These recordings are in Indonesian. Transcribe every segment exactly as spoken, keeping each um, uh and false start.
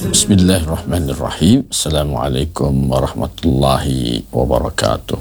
Bismillahirrahmanirrahim. Assalamualaikum warahmatullahi wabarakatuh.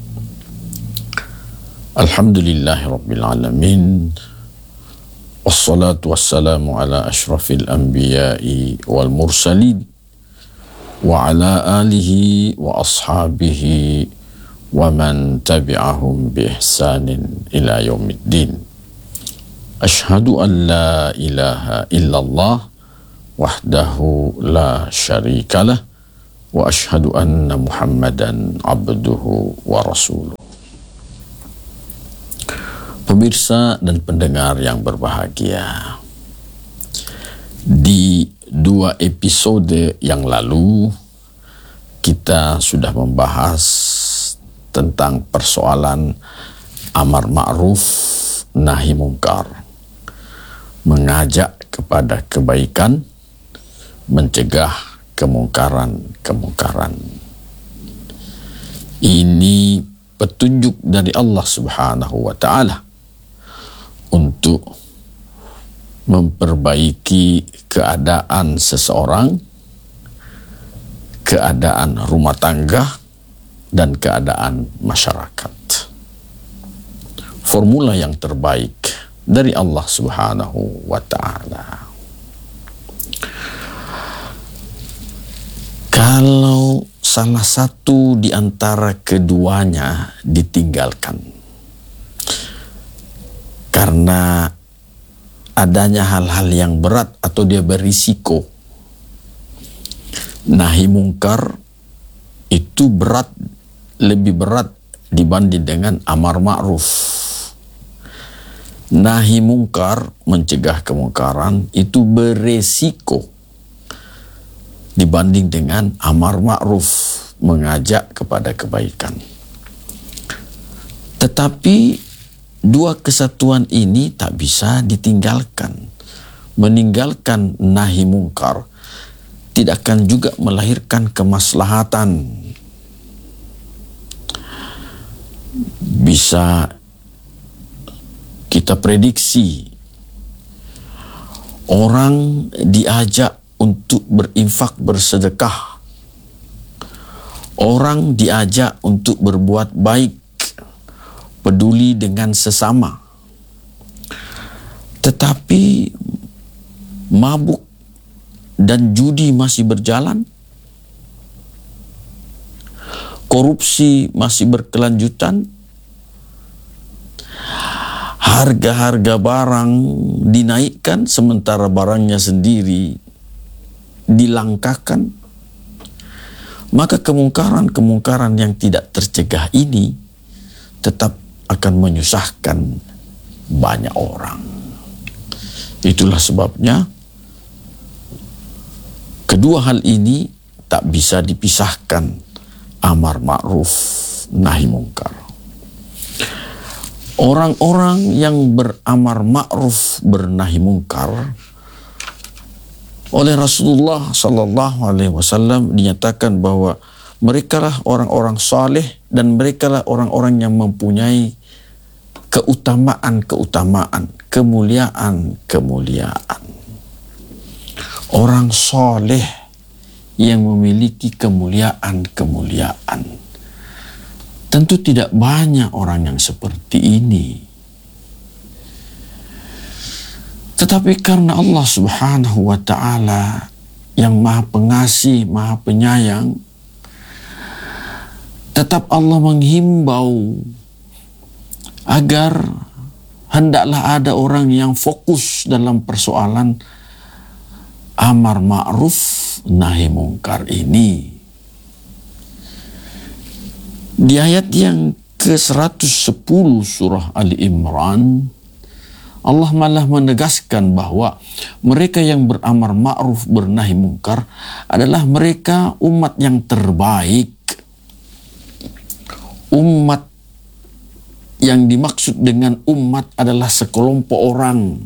Alhamdulillahirabbil alamin. Wassalatu wassalamu ala asyrafil anbiya'i wal mursalin wa ala alihi wa ashabihi wa man tabi'ahum bi ihsanin ila yaumiddin. Asyhadu an la ilaha illallah wahdahu la syarikalah wa asyhadu anna Muhammadan abduhu wa rasuluh. Pemirsa dan pendengar yang berbahagia, di dua episode yang lalu kita sudah membahas tentang persoalan amar ma'ruf nahi mungkar, mengajak kepada kebaikan, mencegah kemungkaran-kemungkaran. Ini petunjuk dari Allah Subhanahu wa ta'ala untuk memperbaiki keadaan seseorang, keadaan rumah tangga, dan keadaan masyarakat. Formula yang terbaik dari Allah Subhanahu wa ta'ala. Kalau salah satu di antara keduanya ditinggalkan karena adanya hal-hal yang berat atau dia berisiko, nahi mungkar itu berat, lebih berat dibanding dengan amar ma'ruf. Nahi mungkar, mencegah kemungkaran, itu beresiko dibanding dengan amar ma'ruf, mengajak kepada kebaikan. Tetapi dua kesatuan ini tak bisa ditinggalkan. Meninggalkan nahi mungkar tidak akan juga melahirkan kemaslahatan. Bisa kita prediksi orang diajak untuk berinfak, bersedekah, orang diajak untuk berbuat baik, peduli dengan sesama, tetapi mabuk dan judi masih berjalan, korupsi masih berkelanjutan, harga-harga barang dinaikkan sementara barangnya sendiri dilangkakan, maka kemungkaran-kemungkaran yang tidak tercegah ini tetap akan menyusahkan banyak orang. Itulah sebabnya kedua hal ini tak bisa dipisahkan, amar ma'ruf nahi mungkar. Orang-orang yang beramar ma'ruf bernahi mungkar oleh Rasulullah sallallahu alaihi wasallam dinyatakan bahwa merekalah orang-orang saleh dan merekalah orang-orang yang mempunyai keutamaan-keutamaan, kemuliaan-kemuliaan. Orang saleh yang memiliki kemuliaan-kemuliaan. Tentu tidak banyak orang yang seperti ini. Tetapi karena Allah Subhanahu wa ta'ala yang maha pengasih, maha penyayang, tetap Allah menghimbau agar hendaklah ada orang yang fokus dalam persoalan amar ma'ruf nahi mungkar ini. Di ayat yang ke seratus sepuluh surah Ali Imran, Allah malah menegaskan bahwa mereka yang beramar ma'ruf bernahi mungkar adalah mereka umat yang terbaik. Umat yang dimaksud dengan umat adalah sekelompok orang.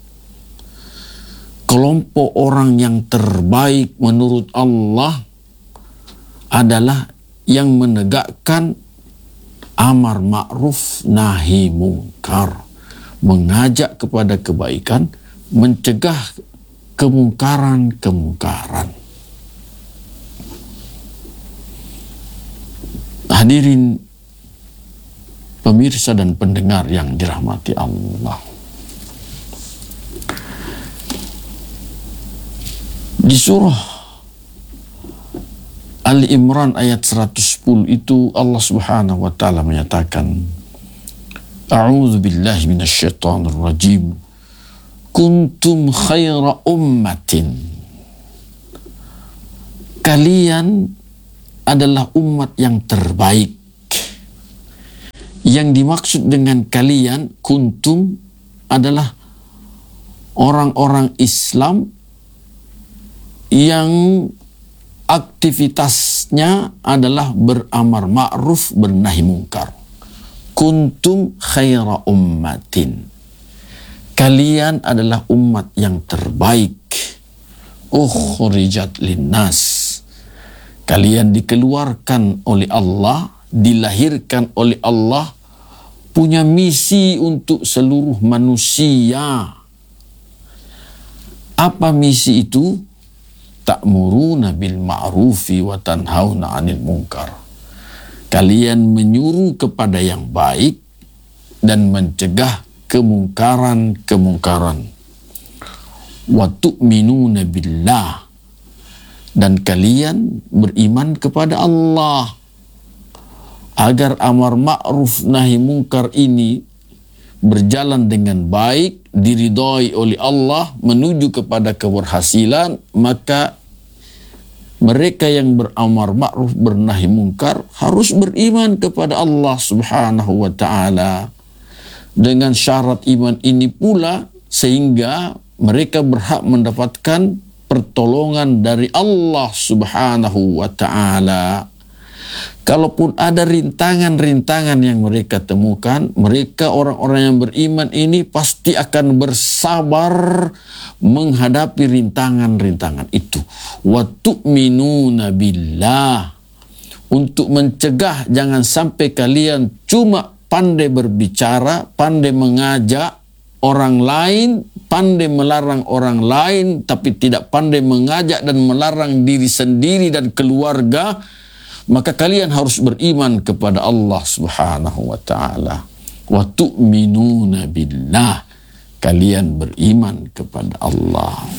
Kelompok orang yang terbaik menurut Allah adalah yang menegakkan amar ma'ruf nahi mungkar, mengajak kepada kebaikan, mencegah kemungkaran-kemungkaran. Hadirin pemirsa dan pendengar yang dirahmati Allah, di surah Ali Imran ayat seratus sepuluh itu Allah Subhanahu wa taala menyatakan, A'udzu billahi minasyaitonir rajim. Kuntum khaira ummatin. Kalian adalah umat yang terbaik. Yang dimaksud dengan kalian, kuntum, adalah orang-orang Islam yang aktivitasnya adalah beramar ma'ruf, bernahi mungkar. Kuntum khaira ummatin. Kalian adalah umat yang terbaik. Ukhrijat linnas. Kalian dikeluarkan oleh Allah, dilahirkan oleh Allah, punya misi untuk seluruh manusia. Apa misi itu? Ta'muruna bil ma'rufi wa tanhauna 'anil munkar. Kalian menyuruh kepada yang baik dan mencegah kemungkaran-kemungkaran. Wa tu'minuna billah. Dan kalian beriman kepada Allah. Agar amar ma'ruf nahi mungkar ini berjalan dengan baik, diridhai oleh Allah, menuju kepada keberhasilan, maka mereka yang beramar ma'ruf bernahi mungkar harus beriman kepada Allah Subhanahu wa taala. Dengan syarat iman ini pula sehingga mereka berhak mendapatkan pertolongan dari Allah Subhanahu wa taala. Kalaupun ada rintangan-rintangan yang mereka temukan, mereka orang-orang yang beriman ini pasti akan bersabar menghadapi rintangan-rintangan itu. Wa tu'minuna billah. Untuk mencegah jangan sampai kalian cuma pandai berbicara, pandai mengajak orang lain, pandai melarang orang lain, tapi tidak pandai mengajak dan melarang diri sendiri dan keluarga. Maka kalian harus beriman kepada Allah Subhanahu wa taala. Wa tu'minuna billah. Kalian beriman kepada Allah.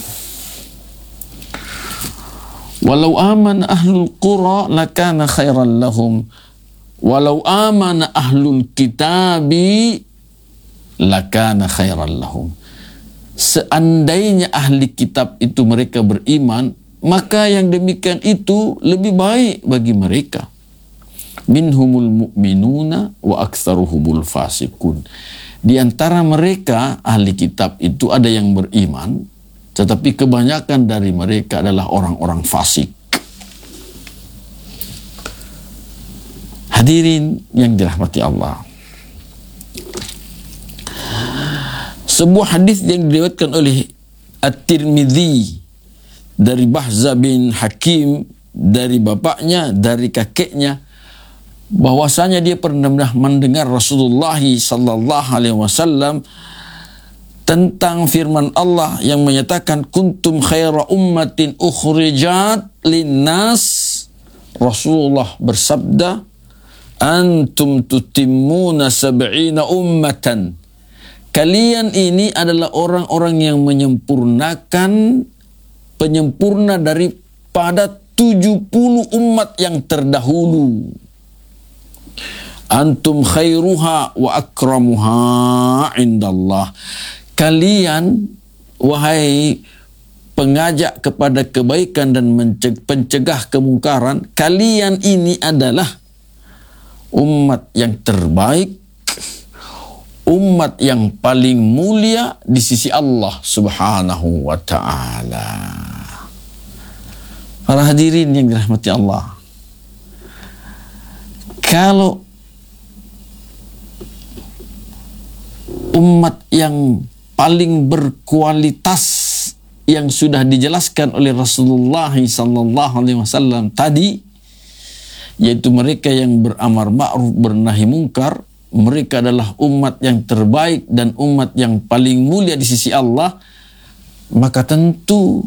Walau amana ahlul qura lakana khairan lahum. Walau amana ahlul kitabi lakana khairan lahum. Seandainya ahli kitab itu mereka beriman, maka yang demikian itu lebih baik bagi mereka. Minhumul mu'minuna wa aktsaruhumul fasikun. Di antara mereka ahli kitab itu ada yang beriman, tetapi kebanyakan dari mereka adalah orang-orang fasik. Hadirin yang dirahmati Allah, sebuah hadis yang diriwayatkan oleh At-Tirmidzi dari Bahza bin Hakim, dari bapaknya, dari kakeknya, bahwasanya dia pernah mendengar Rasulullah sallallahu alaihi wasallam tentang firman Allah yang menyatakan kuntum khaira ummatin ukhrijat linnas. Rasulullah bersabda, antum tutimmuna sab'ina ummatan. Kalian ini adalah orang-orang yang menyempurnakan, penyempurna daripada tujuh puluh umat yang terdahulu. Antum khairuha wa akramuha indallah. Kalian, wahai pengajak kepada kebaikan dan pencegah kemungkaran, kalian ini adalah umat yang terbaik, umat yang paling mulia di sisi Allah Subhanahu wa ta'ala. Para hadirin yang dirahmati Allah, kalau umat yang paling berkualitas yang sudah dijelaskan oleh Rasulullah sallallahu alaihi wasallam tadi, yaitu mereka yang beramar ma'ruf bernahi mungkar, mereka adalah umat yang terbaik dan umat yang paling mulia di sisi Allah, maka tentu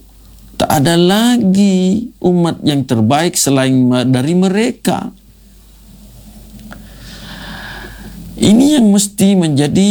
tak ada lagi umat yang terbaik selain dari mereka. Ini yang mesti menjadi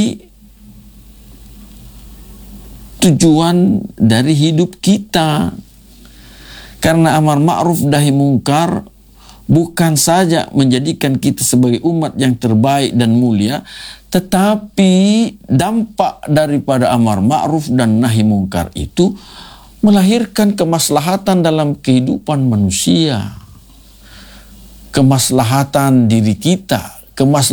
tujuan dari hidup kita. Karena amar ma'ruf nahi mungkar bukan saja menjadikan kita sebagai umat yang terbaik dan mulia, tetapi dampak daripada amar ma'ruf dan nahi mungkar itu melahirkan kemaslahatan dalam kehidupan manusia, kemaslahatan diri kita, kemaslahatan